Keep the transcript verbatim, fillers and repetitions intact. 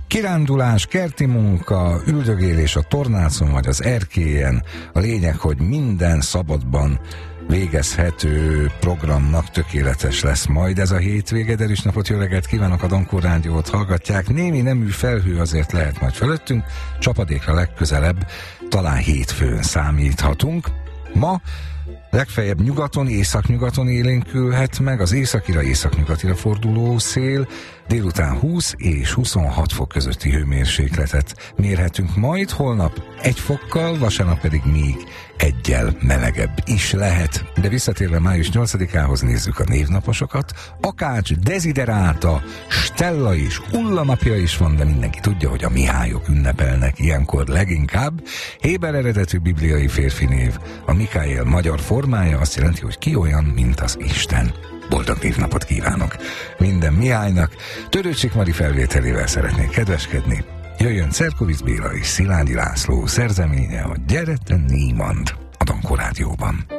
Kirándulás, kerti munka, üldögélés a tornácon vagy az erkélyen. A lényeg, hogy minden szabadban végezhető programnak tökéletes lesz majd ez a hétvége. Derűs napot, jó reggelt kívánok, a Dankó Rádiót hallgatják. Némi nemű felhő azért lehet majd fölöttünk, csapadékra legközelebb talán hétfőn számíthatunk. Ma legfeljebb nyugaton, északnyugaton élénkülhet meg az északira, északnyugatira forduló szél, délután húsz és huszonhat fok közötti hőmérsékletet mérhetünk majd, holnap egy fokkal, vasárnap pedig még eggyel melegebb is lehet. De visszatérve május nyolcadikához nézzük a névnaposokat. Akács, Desideráta, Stella is, Ulla napja is van, de mindenki tudja, hogy a Mihályok ünnepelnek ilyenkor leginkább. Héber eredetű bibliai férfi név, a Mikael magyar formája azt jelenti, hogy ki olyan, mint az Isten. Boldog névnapot kívánok minden Mihálynak. Törőcsik Mari felvételével szeretnék kedveskedni. Jöjjön Cerkovics Béla és Szilágyi László szerzeménye, a Gyere te Niemand a Dankó Rádióban.